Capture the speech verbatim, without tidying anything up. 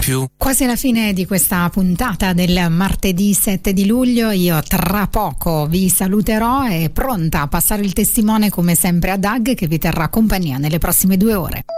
più. Quasi alla fine di questa puntata del martedì sette di luglio, io tra poco vi saluterò e pronta a passare il testimone come sempre a Doug, che vi terrà compagnia nelle prossime due ore.